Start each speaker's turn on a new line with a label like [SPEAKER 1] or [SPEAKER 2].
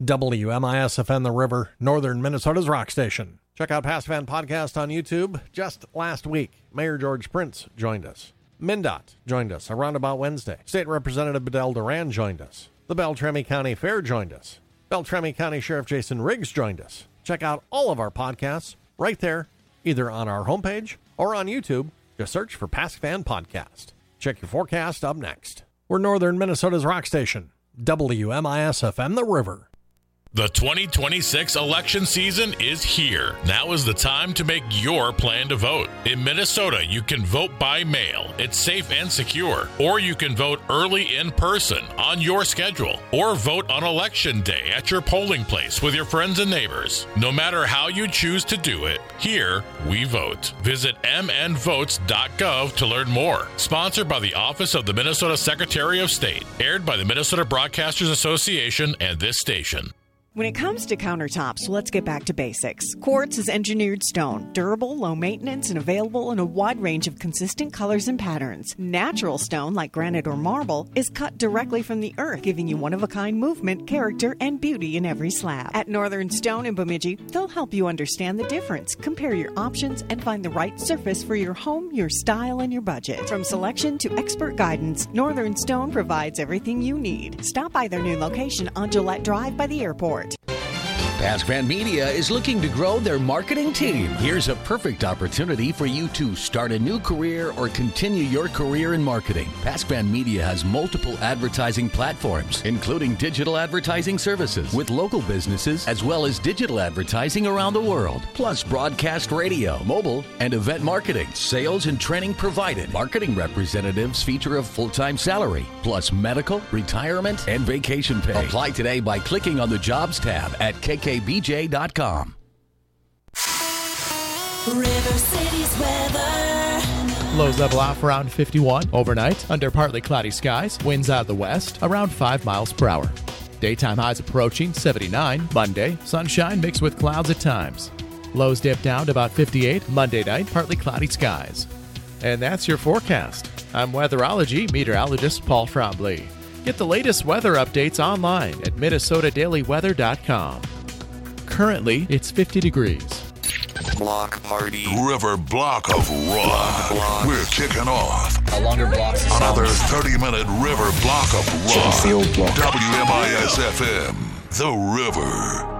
[SPEAKER 1] WMIS-FM The River, northern Minnesota's rock station. Check out Past Fan Podcast on YouTube. Just last week, Mayor George Prince joined us. MnDOT joined us around about Wednesday. State Representative Bedell Duran joined us. The Beltrami County Fair joined us. Beltrami County Sheriff Jason Riggs joined us. Check out all of our podcasts right there, either on our homepage or on YouTube. Just search for Past Fan Podcast. Check your forecast up next. We're northern Minnesota's rock station. WMIS-FM The River.
[SPEAKER 2] The 2026 election season is here. Now is the time to make your plan to vote. In Minnesota, you can vote by mail. It's safe and secure. Or you can vote early in person on your schedule. Or vote on election day at your polling place with your friends and neighbors. No matter how you choose to do it, here we vote. Visit mnvotes.gov to learn more. Sponsored by the Office of the Minnesota Secretary of State. Aired by the Minnesota Broadcasters Association and this station.
[SPEAKER 3] When it comes to countertops, let's get back to basics. Quartz is engineered stone, durable, low maintenance, and available in a wide range of consistent colors and patterns. Natural stone, like granite or marble, is cut directly from the earth, giving you one-of-a-kind movement, character, and beauty in every slab. At Northern Stone in Bemidji, they'll help you understand the difference, compare your options, and find the right surface for your home, your style, and your budget. From selection to expert guidance, Northern Stone provides everything you need. Stop by their new location on Gillette Drive by the airport.
[SPEAKER 4] PaskFan Media is looking to grow their marketing team. Here's a perfect opportunity for you to start a new career or continue your career in marketing. PaskFan Media has multiple advertising platforms, including digital advertising services with local businesses, as well as digital advertising around the world, plus broadcast radio, mobile, and event marketing. Sales and training provided. Marketing representatives feature a full-time salary, plus medical, retirement, and vacation pay. Apply today by clicking on the Jobs tab at kkbj.com.
[SPEAKER 5] River City's weather.
[SPEAKER 6] Lows level off around 51 overnight under partly cloudy skies. Winds out of the west around 5 miles per hour. Daytime highs approaching 79 Monday. Sunshine mixed with clouds at times. Lows dip down to about 58 Monday night. Partly cloudy skies. And that's your forecast. I'm weatherology meteorologist Paul Trombley. Get the latest weather updates online at minnesotadailyweather.com. Currently, it's 50 degrees.
[SPEAKER 7] Block party.
[SPEAKER 8] River Block of Rock. We're kicking off.
[SPEAKER 9] A longer block.
[SPEAKER 8] Another 30-minute River Block of Rock.
[SPEAKER 7] Field block.
[SPEAKER 8] WMIS-FM, The River.